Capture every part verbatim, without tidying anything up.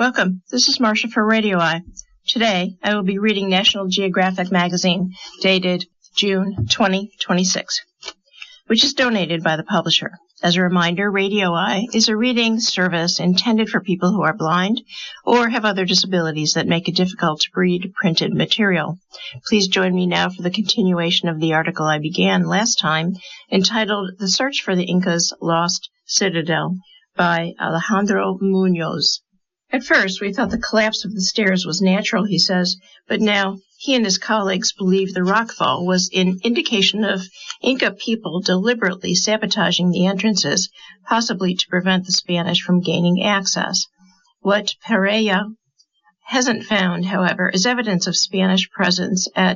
Welcome. This is Marcia for Radio Eye. Today, I will be reading National Geographic magazine, dated June twenty twenty-six, which is donated by the publisher. As a reminder, Radio Eye is a reading service intended for people who are blind or have other disabilities that make it difficult to read printed material. Please join me now for the continuation of the article I began last time, entitled The Search for the Inca's Lost Citadel by Alejandro Munoz. At first, we thought the collapse of the stairs was natural, he says, but now he and his colleagues believe the rockfall was an indication of Inca people deliberately sabotaging the entrances, possibly to prevent the Spanish from gaining access. What Pereira hasn't found, however, is evidence of Spanish presence at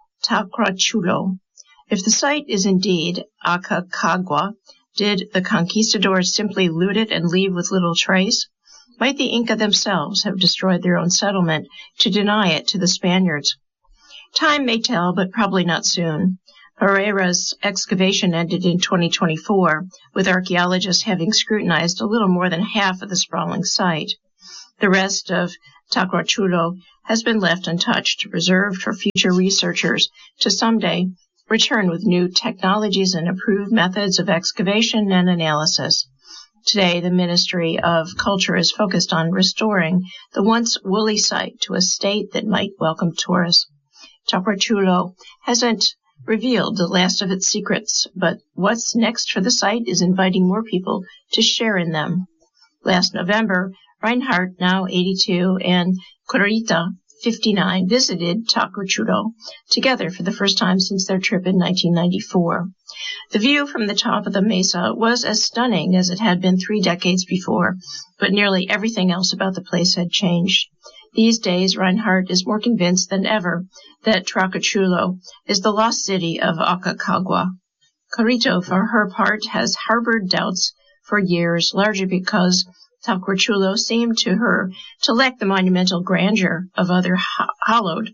Tacrochulo. If the site is indeed Aconcagua, did the conquistadors simply loot it and leave with little trace? Might the Inca themselves have destroyed their own settlement to deny it to the Spaniards? Time may tell, but probably not soon. Pereira's excavation ended in twenty twenty-four, with archaeologists having scrutinized a little more than half of the sprawling site. The rest of Tacrochulo has been left untouched, reserved for future researchers to someday return with new technologies and improved methods of excavation and analysis. Today, the Ministry of Culture is focused on restoring the once woolly site to a state that might welcome tourists. Tacrochulo hasn't revealed the last of its secrets, but what's next for the site is inviting more people to share in them. Last November, Reinhardt, now eighty-two, and Corita, fifty-nine, visited Tacrochulo together for the first time since their trip in nineteen ninety-four. The view from the top of the mesa was as stunning as it had been three decades before, but nearly everything else about the place had changed. These days, Reinhardt is more convinced than ever that Tacrochulo is the lost city of Aconcagua. Corito, for her part, has harbored doubts for years, largely because Tacrochulo seemed to her to lack the monumental grandeur of other ho- hallowed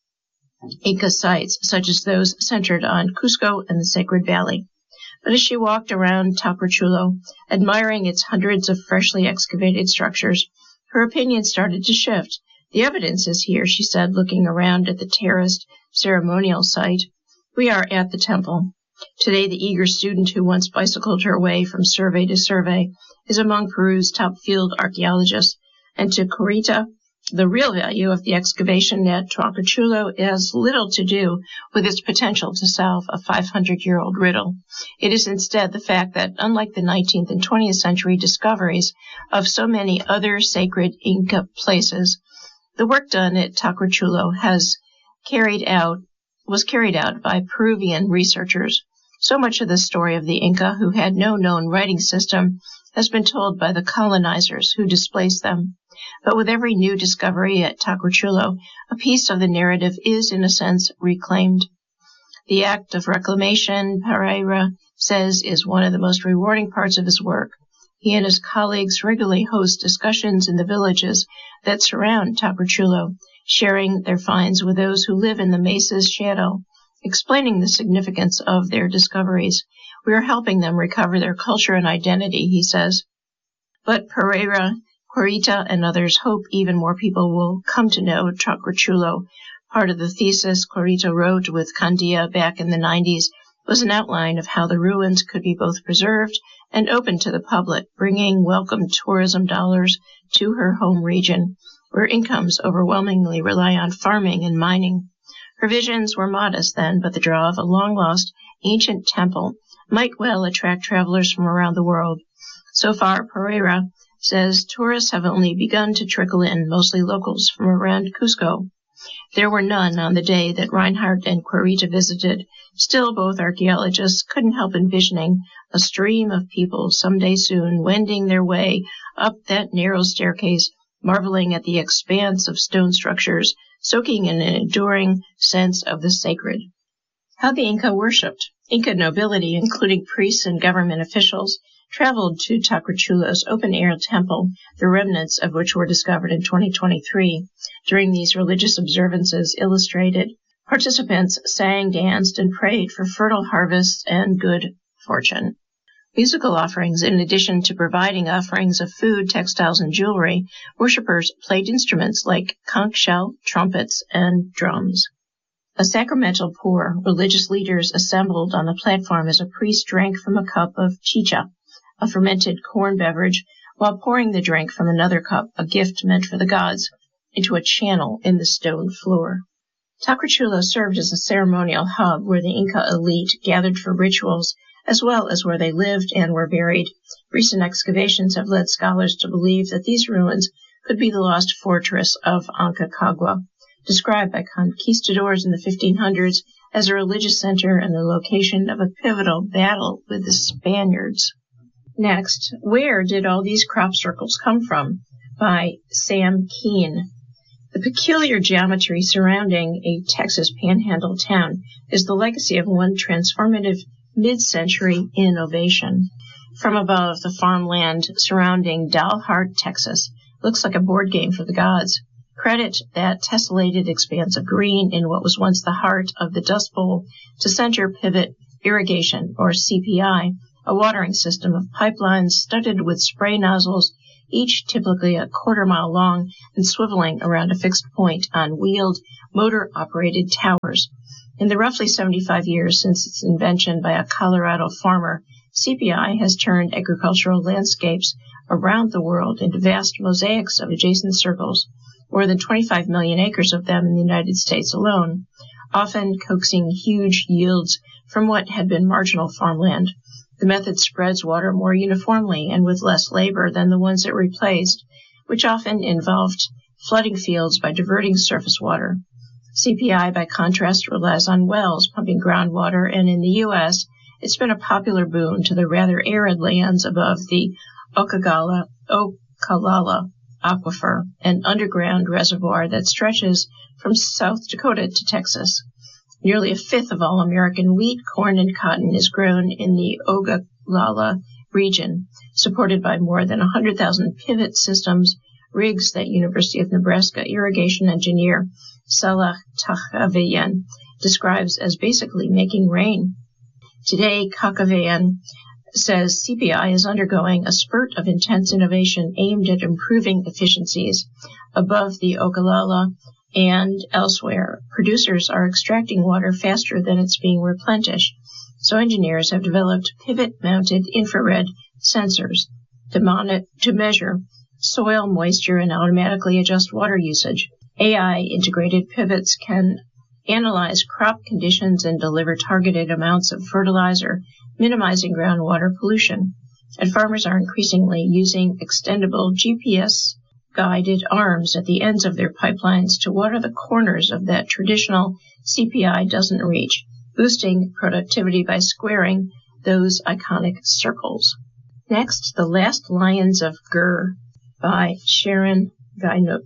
Inca sites, such as those centered on Cusco and the Sacred Valley. But as she walked around Tacrochulo, admiring its hundreds of freshly excavated structures, her opinion started to shift. The evidence is here, she said, looking around at the terraced ceremonial site. We are at the temple. Today, the eager student who once bicycled her way from survey to survey is among Peru's top field archaeologists, and to Corita, the real value of the excavation at Tacrochulo has little to do with its potential to solve a five hundred year old riddle. It is instead the fact that, unlike the nineteenth and twentieth century discoveries of so many other sacred Inca places, the work done at Tacrochulo has carried out was carried out by Peruvian researchers. So much of the story of the Inca, who had no known writing system, has been told by the colonizers who displaced them. But with every new discovery at Tacrochulo, a piece of the narrative is, in a sense, reclaimed. The act of reclamation, Pereira says, is one of the most rewarding parts of his work. He and his colleagues regularly host discussions in the villages that surround Tacrochulo, sharing their finds with those who live in the mesa's shadow, explaining the significance of their discoveries. We are helping them recover their culture and identity, he says. But Pereira, Corita, and others hope even more people will come to know Tacrochulo. Part of the thesis Corita wrote with Candia back in the nineties was an outline of how the ruins could be both preserved and open to the public, bringing welcome tourism dollars to her home region, where incomes overwhelmingly rely on farming and mining. Her visions were modest then, but the draw of a long-lost ancient temple might well attract travelers from around the world. So far, Pereira says tourists have only begun to trickle in, mostly locals from around Cusco. There were none on the day that Reinhardt and Corita visited. Still, both archaeologists couldn't help envisioning a stream of people someday soon wending their way up that narrow staircase, marveling at the expanse of stone structures, soaking in an enduring sense of the sacred. How the Inca worshipped. Inca nobility, including priests and government officials, traveled to Tacrochulo's open-air temple, the remnants of which were discovered in twenty twenty-three. During these religious observances illustrated, participants sang, danced, and prayed for fertile harvests and good fortune. Musical offerings. In addition to providing offerings of food, textiles, and jewelry, worshippers played instruments like conch shell, trumpets, and drums. A sacramental pour, religious leaders assembled on the platform as a priest drank from a cup of chicha, a fermented corn beverage, while pouring the drink from another cup, a gift meant for the gods, into a channel in the stone floor. Tacrachula served as a ceremonial hub where the Inca elite gathered for rituals, as well as where they lived and were buried. Recent excavations have led scholars to believe that these ruins could be the lost fortress of Aconcagua, described by conquistadors in the fifteen hundreds as a religious center and the location of a pivotal battle with the Spaniards. Next, where did all these crop circles come from? By Sam Keene. The peculiar geometry surrounding a Texas panhandle town is the legacy of one transformative mid-century innovation. From above, the farmland surrounding Dalhart, Texas, looks like a board game for the gods. Credit that tessellated expanse of green in what was once the heart of the Dust Bowl to Center Pivot Irrigation, or C P I, a watering system of pipelines studded with spray nozzles, each typically a quarter mile long and swiveling around a fixed point on wheeled, motor-operated towers. In the roughly seventy-five years since its invention by a Colorado farmer, C P I has turned agricultural landscapes around the world into vast mosaics of adjacent circles, more than twenty-five million acres of them in the United States alone, often coaxing huge yields from what had been marginal farmland. The method spreads water more uniformly and with less labor than the ones it replaced, which often involved flooding fields by diverting surface water. C P I, by contrast, relies on wells pumping groundwater, and in the U S, it's been a popular boon to the rather arid lands above the Ocala, Ocalala Aquifer, an underground reservoir that stretches from South Dakota to Texas. Nearly a fifth of all American wheat, corn, and cotton is grown in the Ogallala region, supported by more than one hundred thousand pivot systems, rigs that University of Nebraska irrigation engineer Salah Takaveyan describes as basically making rain. Today, Takaveyan says C P I is undergoing a spurt of intense innovation aimed at improving efficiencies. Above the Ogallala and elsewhere, producers are extracting water faster than it's being replenished, so engineers have developed pivot-mounted infrared sensors to, mon- to measure soil moisture and automatically adjust water usage. A I-integrated pivots can analyze crop conditions and deliver targeted amounts of fertilizer, minimizing groundwater pollution. And farmers are increasingly using extendable G P S-guided arms at the ends of their pipelines to water the corners of that traditional C P I doesn't reach, boosting productivity by squaring those iconic circles. Next, The Last Lions of Gur by Sharon Guynup.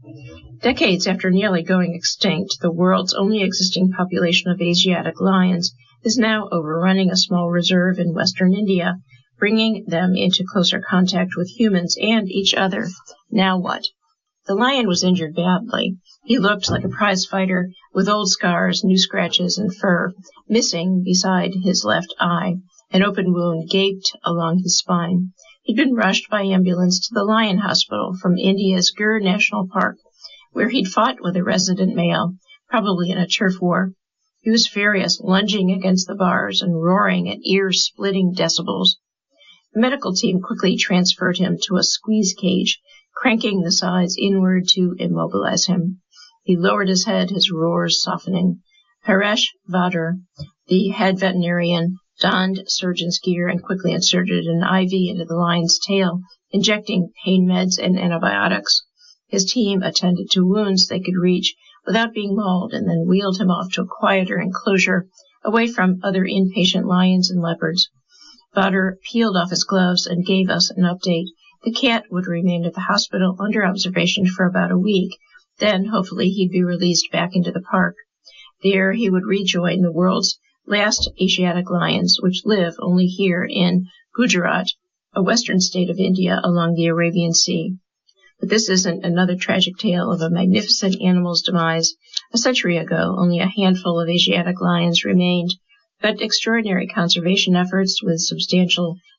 Decades after nearly going extinct, the world's only existing population of Asiatic lions is now overrunning a small reserve in western India, bringing them into closer contact with humans and each other. Now what? The lion was injured badly. He looked like a prize fighter with old scars, new scratches, and fur, missing beside his left eye. An open wound gaped along his spine. He'd been rushed by ambulance to the Lion Hospital from India's Gur National Park, where he'd fought with a resident male, probably in a turf war. He was furious, lunging against the bars and roaring at ear-splitting decibels. The medical team quickly transferred him to a squeeze cage, cranking the sides inward to immobilize him. He lowered his head, his roars softening. Haresh Vadar, the head veterinarian, donned surgeon's gear and quickly inserted an I V into the lion's tail, injecting pain meds and antibiotics. His team attended to wounds they could reach without being mauled and then wheeled him off to a quieter enclosure away from other inpatient lions and leopards. Vadar peeled off his gloves and gave us an update. The cat would remain at the hospital under observation for about a week. Then, hopefully, he'd be released back into the park. There, he would rejoin the world's last Asiatic lions, which live only here in Gujarat, a western state of India along the Arabian Sea. But this isn't another tragic tale of a magnificent animal's demise. A century ago, only a handful of Asiatic lions remained, but extraordinary conservation efforts with substantial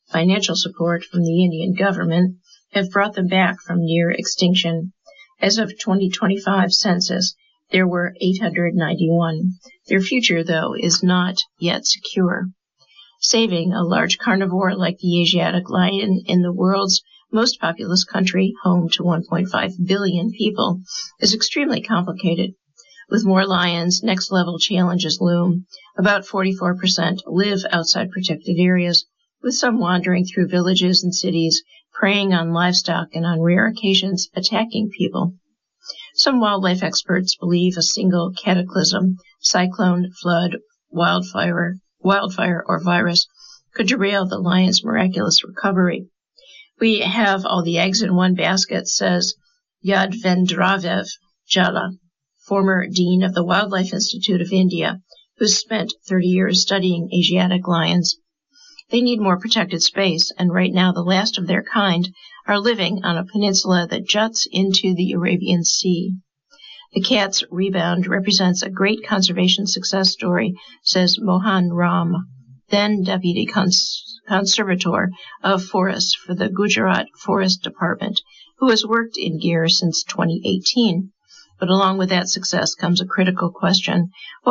financial support from the Indian government have brought them back from near extinction. As of twenty twenty-five census, there were eight hundred ninety-one. Their future, though, is not yet secure. Saving a large carnivore like the Asiatic lion in the world's most populous country, home to one point five billion people, is extremely complicated. With more lions, next-level challenges loom. About forty-four percent live outside protected areas, with some wandering through villages and cities, preying on livestock and on rare occasions attacking people. Some wildlife experts believe a single cataclysm, cyclone, flood, wildfire, wildfire, or virus could derail the lion's miraculous recovery. We have all the eggs in one basket, says Yadvendravev Jala, former dean of the Wildlife Institute of India, who's spent thirty years studying Asiatic lions. They need more protected space, and right now the last of their kind are living on a peninsula that juts into the Arabian Sea. The cat's rebound represents a great conservation success story, says Mohan Ram, then Deputy Cons- Conservator of Forests for the Gujarat Forest Department, who has worked in Gir since twenty eighteen. But along with that success comes a critical question. What